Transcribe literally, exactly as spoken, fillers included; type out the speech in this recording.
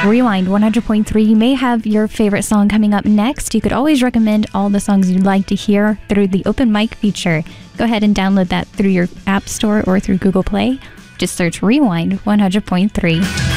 Rewind one hundred point three. You may have your favorite song coming up next. You could always recommend all the songs you'd like to hear through the open mic feature. Go ahead and download that through your app store or through Google Play. Just search Rewind one hundred point three.